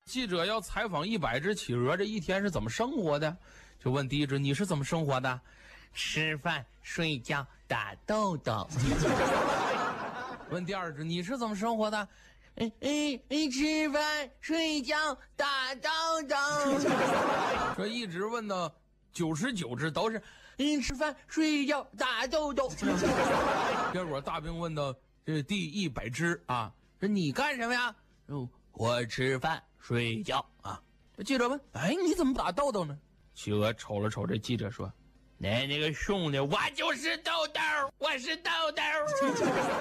记者要采访100只企鹅，这一天是怎么生活的？就问第一只，你是怎么生活的？ 吃饭、睡觉、打豆豆。 问第二只，你是怎么生活的？ 吃饭、睡觉、打豆豆。 这一直问到99只都是吃饭、睡觉、打豆豆。 结果大兵问到这第100只啊，说你干什么呀？ 我吃饭睡觉啊。 记者问，哎，你怎么不打豆豆呢？企鹅瞅了瞅这记者说， 那个兄弟，我就是豆豆，我是豆豆。